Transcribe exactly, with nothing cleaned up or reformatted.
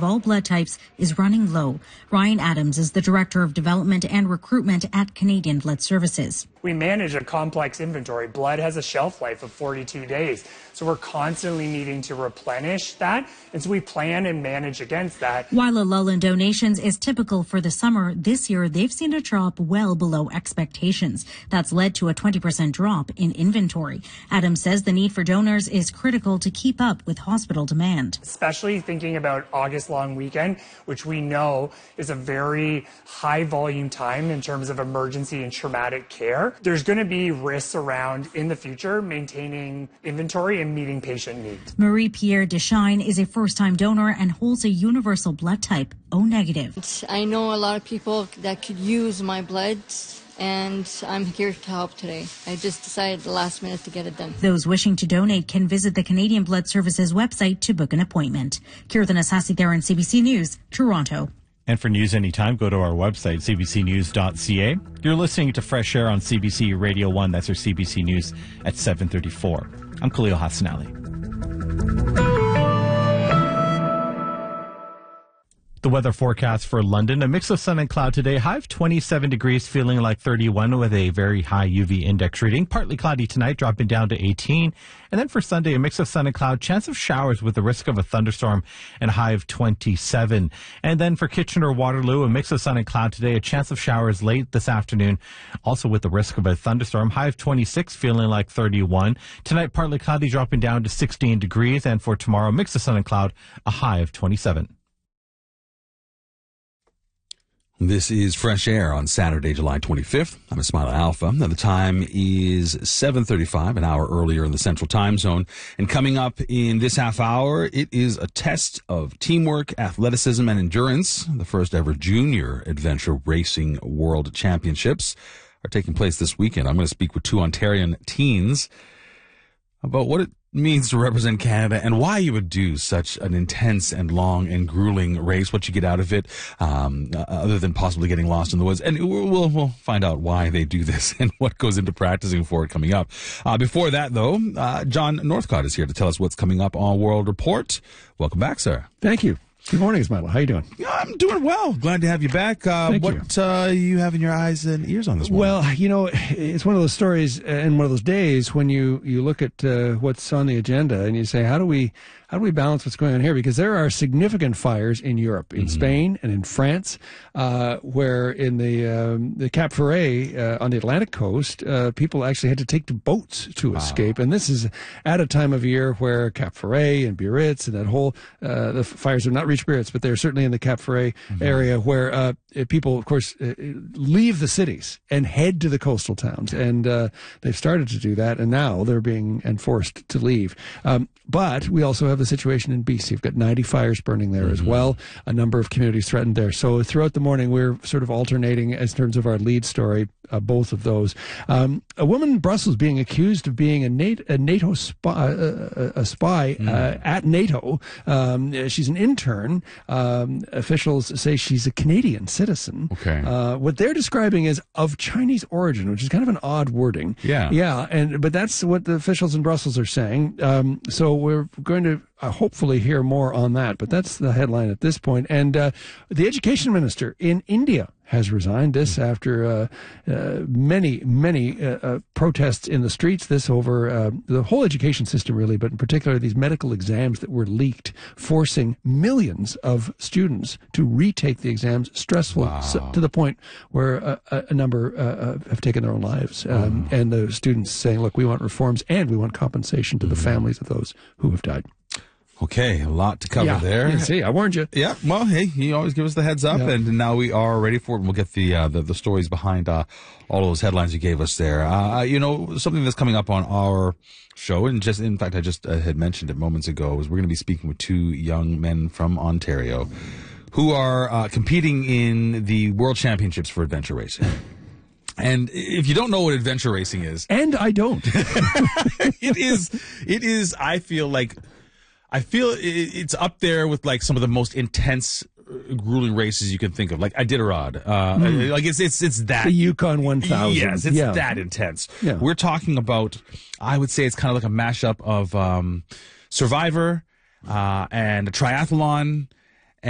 of all blood types is running low. Ryan Adams is the Director of Development and Recruitment at Canadian Blood Services. We manage a complex inventory. Blood has a shelf life of forty-two days. So we're constantly needing to replenish that. And so we plan and manage against that. While a lull in donations is typical for the summer, this year they've seen a drop well below expectations. That's led to a twenty percent drop in inventory. Adams says the need for donors is critical to keep up with hospital demand. Especially thinking about August long weekend, which we know is a very high volume time in terms of emergency and traumatic care. There's going to be risks around in the future maintaining inventory and meeting patient needs. Marie-Pierre Deschine is a first-time donor and holds a universal blood type, O negative. I know a lot of people that could use my blood, and I'm here to help today. I just decided at the last minute to get it done. Those wishing to donate can visit the Canadian Blood Services website to book an appointment. Kirtan Asasi-Theron, C B C News, Toronto. And for news anytime, go to our website, c b c news dot c a. You're listening to Fresh Air on C B C Radio one. That's our C B C News at seven thirty-four. I'm Khalil Hassan Ali. The weather forecast for London, a mix of sun and cloud today. High of twenty-seven degrees, feeling like thirty-one with a very high U V index reading. Partly cloudy tonight, dropping down to eighteen. And then for Sunday, a mix of sun and cloud, chance of showers with the risk of a thunderstorm and a high of twenty-seven. And then for Kitchener-Waterloo, a mix of sun and cloud today, a chance of showers late this afternoon, also with the risk of a thunderstorm. High of twenty-six, feeling like thirty-one. Tonight, partly cloudy, dropping down to sixteen degrees. And for tomorrow, mix of sun and cloud, a high of twenty-seven. This is Fresh Air on Saturday, July twenty-fifth. I'm Ismaila Alpha. Now the time is seven thirty-five, an hour earlier in the Central Time Zone. And coming up in this half hour, it is a test of teamwork, athleticism, and endurance. The first ever Junior Adventure Racing World Championships are taking place this weekend. I'm going to speak with two Ontarian teens about what it means to represent Canada and why you would do such an intense and long and grueling race, what you get out of it, um, uh, other than possibly getting lost in the woods. And we'll, we'll find out why they do this and what goes into practicing for it coming up. Uh, before that, though, uh, John Northcott is here to tell us what's coming up on World Report. Welcome back, sir. Thank you. Good morning, Ismaila. How you doing? I'm doing well. Glad to have you back. Uh, Thank what you. Uh, you have in your eyes and ears on this one? Well, you know, it's one of those stories and one of those days when you, you look at uh, what's on the agenda and you say, how do we how do we balance what's going on here? Because there are significant fires in Europe, in mm-hmm. Spain and in France, uh, where in the um, the Cap Ferret uh, on the Atlantic coast, uh, people actually had to take to boats to wow. escape. And this is at a time of year where Cap Ferret and Biarritz and that whole uh, the fires have not reached Biarritz, but they're certainly in the Cap Ferret mm-hmm. area where uh, people, of course, uh, leave the cities and head to the coastal towns. And uh, they've started to do that, and now they're being enforced to leave. Um, but we also have the situation in B C. We've got ninety fires burning there mm-hmm. as well. A number of communities threatened there. So throughout the morning, we're sort of alternating as terms of our lead story, uh, both of those. Um, a woman in Brussels being accused of being a NATO, a NATO spy, uh, a spy mm. uh, at NATO. Um, she's an intern. Um, officials say she's a Canadian citizen. Okay. Uh, what they're describing is of Chinese origin, which is kind of an odd wording. Yeah. Yeah. And but that's what the officials in Brussels are saying. Um, so we're going to uh, hopefully hear more on that. But that's the headline at this point. And uh, the education minister in India has resigned. This after uh, uh, many, many uh, uh, protests in the streets. This over uh, the whole education system, really, but in particular these medical exams that were leaked, forcing millions of students to retake the exams. Stressful wow. so, to the point where a, a number uh, have taken their own lives. Um, wow. And the students saying, "Look, we want reforms and we want compensation to mm-hmm. the families of those who have died." Okay, a lot to cover yeah, there. Yeah, see, I warned you. Yeah, well, hey, you always give us the heads up, yeah. and now we are ready for it. And we'll get the uh, the, the stories behind uh, all those headlines you gave us there. Uh, you know, something that's coming up on our show, and just in fact, I just uh, had mentioned it moments ago, is we're going to be speaking with two young men from Ontario who are uh, competing in the World Championships for adventure racing. And if you don't know what adventure racing is, and I don't, it is, it is. I feel like. I feel it's up there with like some of the most intense, grueling races you can think of. Like Iditarod, uh, mm. like it's it's it's that the Yukon one thousand. Yes, it's yeah. that intense. Yeah. We're talking about. I would say it's kind of like a mashup of um, Survivor uh, and a triathlon.